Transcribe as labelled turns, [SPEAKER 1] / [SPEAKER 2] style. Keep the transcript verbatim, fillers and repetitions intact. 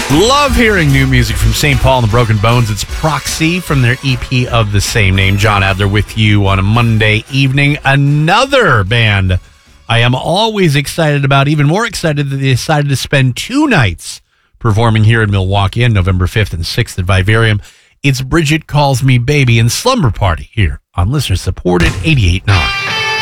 [SPEAKER 1] Love hearing new music from Saint Paul and the Broken Bones. It's Proxy from their E P of the same name. John Adler with you on a Monday evening. Another band I am always excited about, even more excited that they decided to spend two nights performing here in Milwaukee on November fifth and sixth at Vivarium. It's Bridget Calls Me Baby and Slumber Party here on listener-supported eighty-eight point nine.